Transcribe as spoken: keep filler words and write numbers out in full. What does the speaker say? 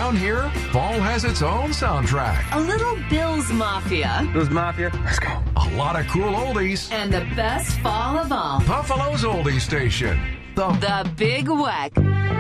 around here, fall has its own soundtrack. A little Bill's Mafia. Bill's Mafia? Let's go. A lot of cool oldies. And the best fall of all. Buffalo's Oldie Station. The, the Big Weck.